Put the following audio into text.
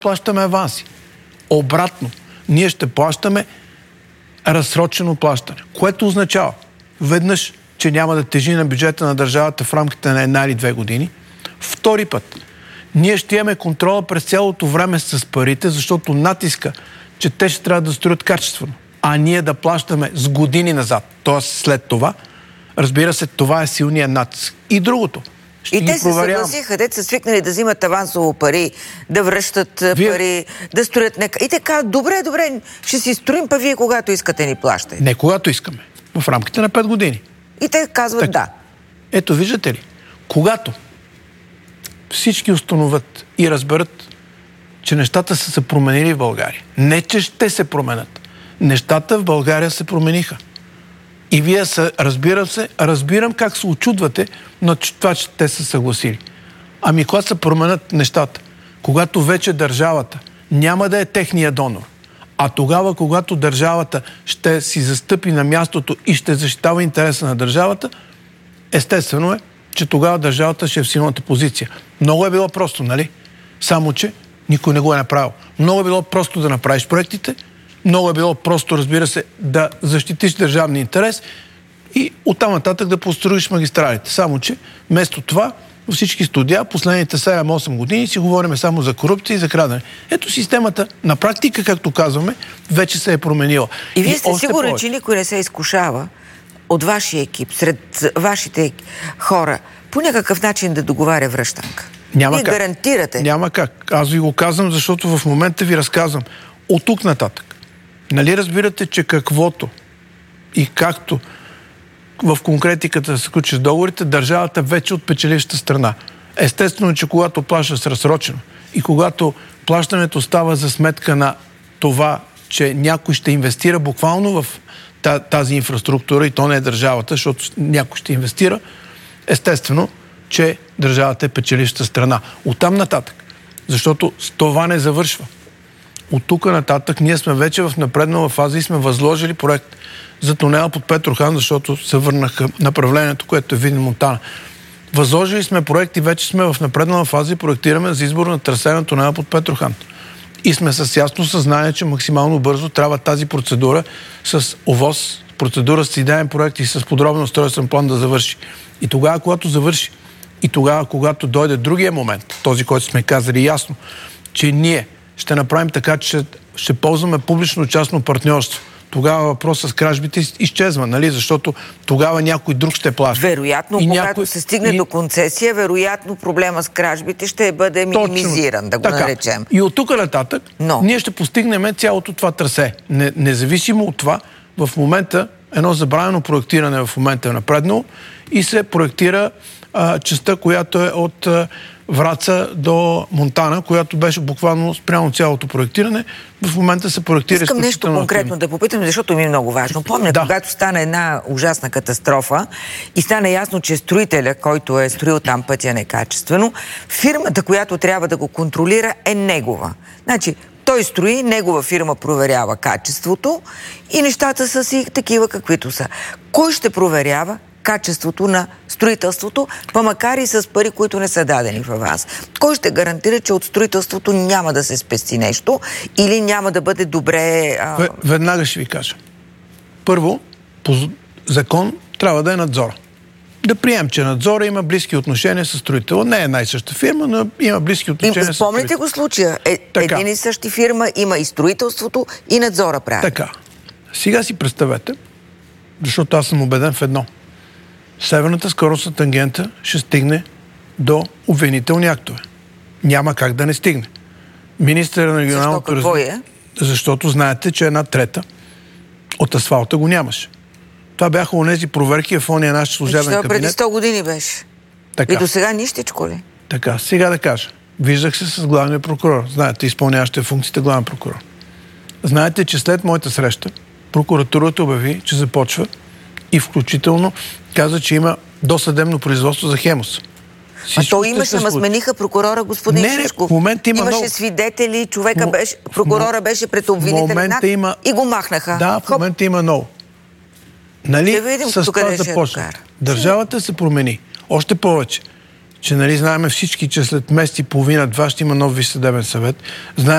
плащаме аванси. Обратно, ние ще плащаме разсрочено плащане, което означава веднъж, че няма да тежи на бюджета на държавата в рамките на 1 или 2 години. Втори път, ние ще имаме контрола през цялото време с парите, защото натиска, че те ще трябва да строят качествено, а ние да плащаме с години назад, т.е. след това. Разбира се, това е силният натиск. И другото. И те се съгласиха, те са свикнали да взимат авансово пари, да връщат пари, да строят нека. И така, добре, ще си строим, па вие когато искате ни плащайте. Не когато искаме. В рамките на 5 години. И те казват така. Да. Ето, виждате ли, когато всички установят и разберат, че нещата са се променили в България. Не, че ще се променят. Нещата в България се промениха. И вие разбирам как се очудвате, но това, че те са съгласили. Ами когато се променят нещата, когато вече държавата няма да е техния донор, а тогава, когато държавата ще си застъпи на мястото и ще защитава интереса на държавата, естествено е, че тогава държавата ще е в силната позиция. Много е било просто, нали? Само, че никой не го е направил. Много е било просто да направиш проектите, много е било просто, разбира се, да защитиш държавния интерес и оттам нататък да построиш магистралите. Само, че вместо това, във всички студия, последните 7-8 години си говорим само за корупция и за крадене. Ето системата на практика, както казваме, вече се е променила. И вие сте сигурни, че никой не се изкушава от вашия екип, сред вашите хора, по някакъв начин да договаря връщанка? Няма Вие как. Гарантирате? Няма как. Аз ви го казвам, защото в момента ви разказвам. От тук нататък. Нали разбирате, че каквото и както в конкретиката да се включиш договорите, държавата вече от печелившата страна. Естествено, че когато плащаш разсрочено и когато плащането става за сметка на това, че някой ще инвестира буквално в тази инфраструктура и то не е държавата, защото някой ще инвестира, естествено, че държавата е печелившата страна. Оттам нататък. Защото с това не завършва. От тук нататък ние сме вече в напреднала фаза и сме възложили проект за тунела под Петрохан, защото се върнаха направлението, което е Видин-Монтана. Възложили сме проект и вече сме в напреднала фаза и проектираме за избор на трасе на тунела под Петрохан. И сме с ясно съзнание, че максимално бързо трябва тази процедура с ОВОС, процедура с идеен проект и с подробен устройствен план да завърши. И тогава, когато завърши, и тогава, когато дойде другия момент, този, който сме казали ясно, че ние ще направим така, че ще ползваме публично-частно партньорство. Тогава въпросът с кражбите изчезва, нали? Защото тогава някой друг ще плаща. Вероятно, когато се стигне до концесия, вероятно проблема с кражбите ще бъде минимизиран, да го наречем. И от тук нататък ние ще постигнем цялото това трасе. Независимо от това, в момента едно забранено проектиране в момента е напреднало и се проектира частта, която е от Враца до Монтана, която беше буквално спрямо цялото проектиране. В момента се проектира... Искам нещо конкретно да попитам, защото ми е много важно. Помня, когато стана една ужасна катастрофа и стана ясно, че строителя, който е строил там пътя некачествено, фирмата, която трябва да го контролира, е негова. Значи, той строи, негова фирма проверява качеството и нещата са си такива, каквито са. Кой ще проверява качеството на строителството, па макар и с пари, които не са дадени във вас? Кой ще гарантира, че от строителството няма да се спести нещо или няма да бъде добре... Веднага ще ви кажа. Първо, по закон трябва да е надзора. Да приемем, че надзора има близки отношения с строителя. Не е най-съща фирма, но има близки отношения с строителя. Спомните го случая. Един и същи фирма има и строителството, и надзора прави. Така. Сега си представете, защото аз съм убеден в едно. Северната скоростна тангента ще стигне до обвинителни актове. Няма как да не стигне. Министърът на регионалното развитие... Защото знаете, че 1/3 от асфалта го нямаше. Това бяха онези проверки в ония наш служебен кабинет. Преди 100 години беше. Така. И до сега нищичко ли? Така, сега да кажа. Виждах се с главния прокурор. Знаете, изпълняващия функциите главен прокурор. Знаете, че след моята среща прокуратурата обяви, че започва и включително каза, че има досъдебно производство за Хемус. То имаше, ама смениха прокурора господин Шишков. В момента имаше свидетели, прокурора беше пред обвинителен акт и го махнаха. Да, в момента има ново. Нали, да видим с това започна. Държавата се промени. Още повече, че нали знаем всички, че след месец и половина-два ще има нов Висш съдебен съвет.